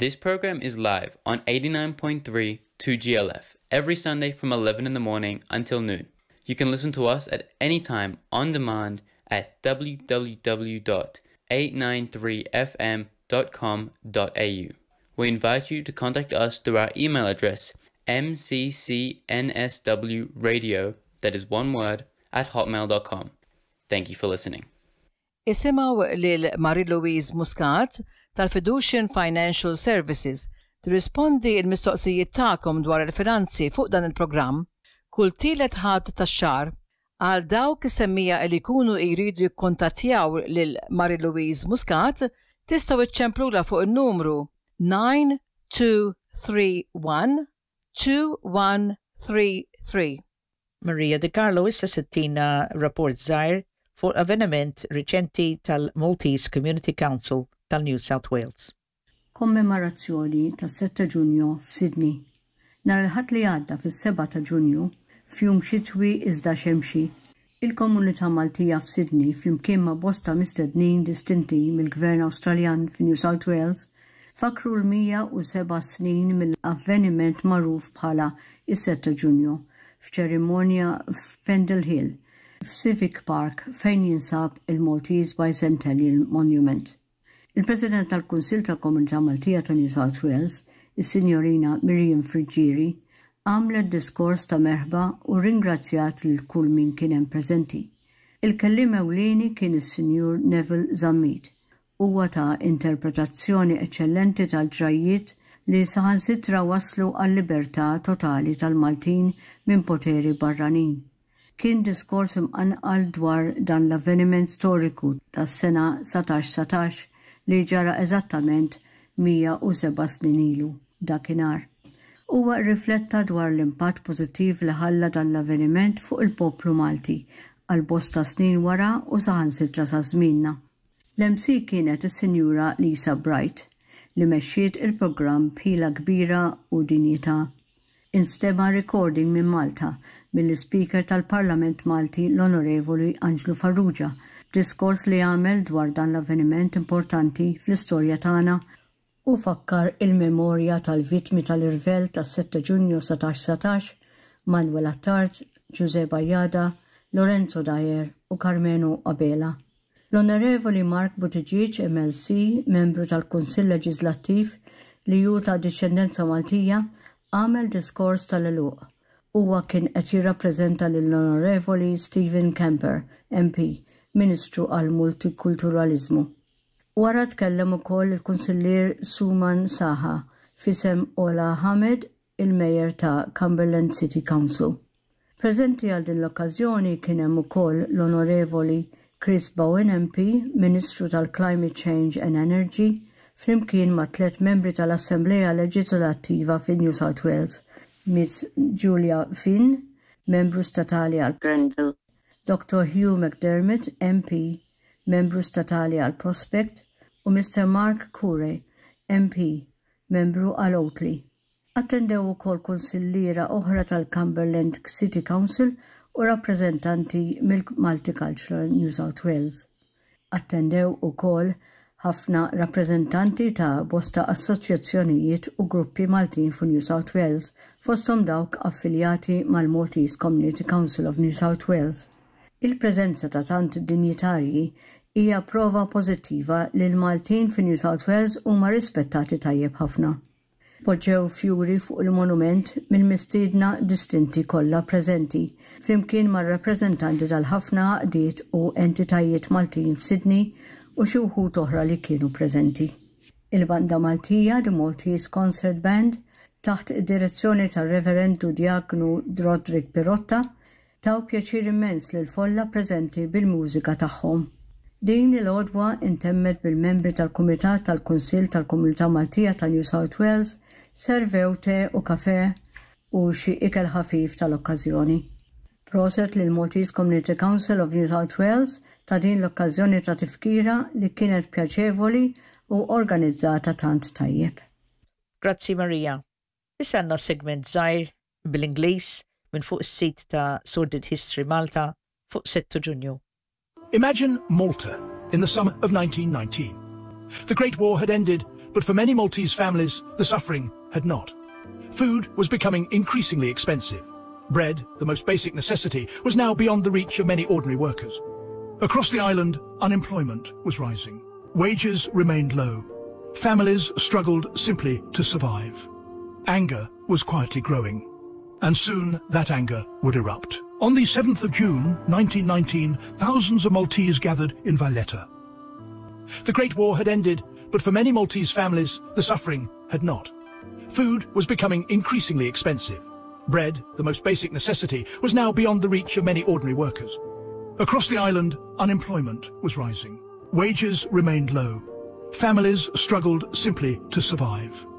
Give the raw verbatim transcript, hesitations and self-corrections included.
This program is live on eighty-nine point three two G L F every Sunday from eleven in the morning until noon. You can listen to us at any time on demand at w w w dot eight nine three f m dot com dot a u. We invite you to contact us through our email address m c c n s w radio, that is one word, at hotmail dot com. Thank you for listening. Isimaw lil Marie-Louise Muscat tal-Fiducian Financial Services tirrispondi l-mistoqsijiet tagħkom dwar il-finanzi fuq dan il-programm kull tielet ħadd tax-xahar għal dawk is-semmija li jkunu jridu jikkuntattjaw lil Marie-Louise Muscat tistgħu iċċemplula fuq in-numru nine two three one two one three three. Maria De Carlo issa sittina rapport żgħir fuq avveniment riċenti tal-Maltese Community Council tal-New South Wales. Kommemorazzjoni tas-setta Ġunju f'Sydney. Nhar il-ħadd li għadda fis-seba' ta' Ġunju f'jum xitwi iżda xemxi. Il-komunità Maltija f'Sydney flimkien ma' bosta mistednin distinti mill-Gvern Awstraljan fi New South Wales fakru l-mija u seba' snin mill-avveniment magħruf bħala is-setta Ġunju f'ċerimonja f'Pendle Hill f'Civic Park fejn jinsab il-Maltese Bicentennial Monument. Il-President tal-Kunsill tal-Komunità Maltija ta' New South Wales, is-Sinjorina Miriam Frigieri, għamlet diskors ta' merħba u ringrazzjat lil kull min kien hemm preżenti. Il-kelliem ewlieni kien is-Sinjur Neville Zammit, huwa ta' interpretazzjoni eċċellenti tal-ġrajiet li saħansitra waslu għall-libertà totali tal-Maltin minn poteri barranin. Kien diskors imqanqal dwar dan l-avveniment storiku tas-sena satax satax li ġara eżattament mija u seba' snin ilu dakinhar. Huwa rrifletta dwar l-impatt pożittiv li ħalla dan l-avveniment fuq il-poplu Malti għal bosta snin wara u saħansitra sa' żmienna. L-M C kienet is-Sinjura Lisa Bright li mexxiet il-programm bħila kbira u dinjità. Instema recording minn Malta mill-Speaker tal-Parlament Malti l-Onorevoli Angelo Farrugia, diskors li għamel dwar dan l-avveniment importanti fl-istorja tagħna u fakkar il-memorja tal-vittmi tal-irvel tas-setta Ġunju satax satax, Manuel Attard, Giuseppe Ajada, Lorenzo Dyer u Carmenu Abela. L-Onorevoli Mark Buttigieg, M L C, membru tal-Kunsill Leġislattiv li hu ta' discendenza Maltija, għamel diskors tal-eluq. Huwa kien qed jirrappreżenta lill-Onorevoli Stephen Kemper, M P, Ministru għal Multikulturalizmu. Wara tkellem ukoll il-Kunsillier Suman Saha fisem Ola Hamed, il-Mejjer ta' Cumberland City Council. Preżenti għal din l-okkażjoni kien hemm ukoll l-Onorevoli Chris Bowen M P, Ministru tal-Climate Change and Energy, flimkien ma' tliet membri tal-Assembleja Leġislattiva fi New South Wales, Miss Julia Finn, membru statali għal Grenville, Doctor Hugh McDermott, M P, membru statali għal Prospect, u Mister Mark Curry, M P, membru għal Oatley. Attendew ukoll konsilliera oħra tal-Cumberland City Council u rappreżentanti mill-Multicultural New South Wales. Attendew ukoll ħafna rappreżentanti ta' bosta assoċjazzjonijiet u gruppi Maltin fu New South Wales, fosthom dawk affiljati mal-Maltese Community Council of New South Wales. Il-preżenza ta' tant dinjitarji hija prova pożittiva li l-Maltin fi New South Wales huma rispettati tajjeb ħafna. Poġġew fjuri fuq il-monument mill-mistiedna distinti kollha preżenti, flimkien mar-rappreżentanti tal-ħafna qdiet u entitajiet Maltin f'Sydney u xi wħud oħra li kienu preżenti. Il-banda Maltija, The Maltese Concert Band, taħt id-direzzjoni tar-Reverendu Diaknu Roderick Pirotta, taw pjaċir immens lil folla preżenti bil-mużika tagħhom. Din il-għodwa intemmet bil-membri tal-Kumitat tal-Kunsill tal-Komunità Maltija ta' New South Wales, servew te u kafe u xi ikel ħafif tal-okkażjoni. Proset lil Maltese Community Council of New South Wales ta' din l-okkażjoni ta' tifkira li kienet pjaċevoli u organizzata tant tajjeb. Grazzi Maria. Issa għandna segment żgħir bil-Ingliż minn fuq is-sit ta' Sordid History Malta fuq setta Ġunju. Imagine Malta in the summer of nineteen nineteen. The Great War had ended, but for many Maltese families, the suffering had not. Food was becoming increasingly expensive. Bread, the most basic necessity, was now beyond the reach of many ordinary workers. Across the island, unemployment was rising. Wages remained low. Families struggled simply to survive. Anger was quietly growing, and soon that anger would erupt. On the seventh of June, nineteen nineteen, thousands of Maltese gathered in Valletta. The Great War had ended, but for many Maltese families, the suffering had not. Food was becoming increasingly expensive. Bread, the most basic necessity, was now beyond the reach of many ordinary workers. Across the island, unemployment was rising. Wages remained low. Families struggled simply to survive.